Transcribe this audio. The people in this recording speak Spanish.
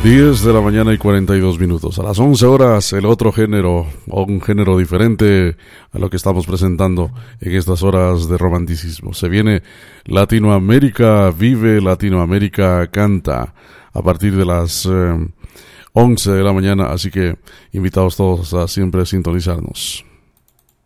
10 de la mañana y 42 minutos. A las 11 horas, el otro género, o un género diferente a lo que estamos presentando en estas horas de romanticismo. Se viene Latinoamérica Vive, Latinoamérica Canta, a partir de las 11 de la mañana, así que invitados todos a siempre sintonizarnos.